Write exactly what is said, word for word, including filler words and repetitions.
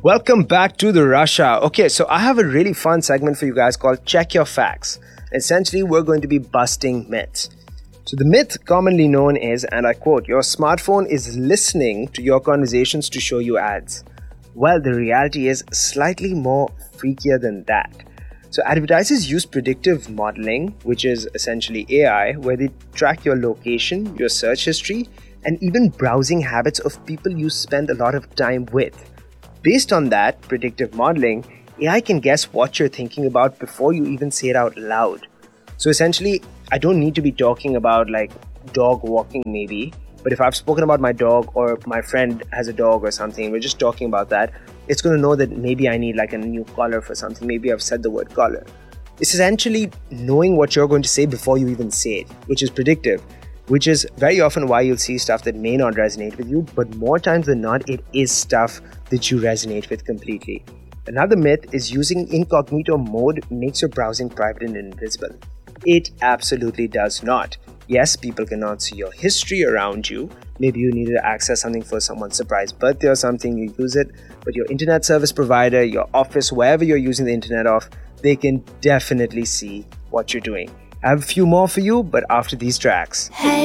Welcome back to the Rush Hour. Okay, so I have a really fun segment for you guys called Check Your Facts. Essentially, we're going to be busting myths. So the myth commonly known is, and I quote, your smartphone is listening to your conversations to show you ads. Well, the reality is slightly more freakier than that. So advertisers use predictive modeling, which is essentially A I, where they track your location, your search history, and even browsing habits of people you spend a lot of time with. Based on that predictive modeling, A I can guess what you're thinking about before you even say it out loud. So essentially, I don't need to be talking about like dog walking maybe, but if I've spoken about my dog or my friend has a dog or something, we're just talking about that, it's going to know that maybe I need like a new collar for something. Maybe I've said the word collar. It's essentially knowing what you're going to say before you even say it, which is predictive, which is very often why you'll see stuff that may not resonate with you, but more times than not, it is stuff that you resonate with completely. Another myth is using incognito mode makes your browsing private and invisible. It absolutely does not. Yes, people cannot see your history around you. Maybe you needed to access something for someone's surprise birthday or something, you use it, but your internet service provider, your office, wherever you're using the internet of, they can definitely see what you're doing. I have a few more for you, but after these tracks. Hey.